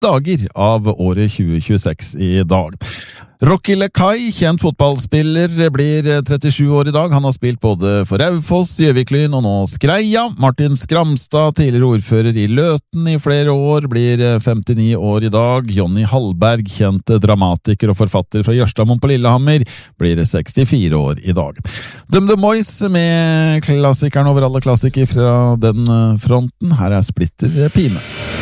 dager av året 2026 i dag. Rocky Lekai, kjent fotballspiller, blir 37 år i dag. Han har spilt både for Raufoss, Gjøviklyn og nå Skreia. Martin Skramstad, tidligere ordfører i Løten i flere år, blir 59 år i dag. Jonny Hallberg, kjent dramatiker og forfatter fra Jørstamon på Lillehammer, blir 64 år i dag. DumDum Boys med klassikeren over alle klassikere fra den fronten. Her er Splitter Pime.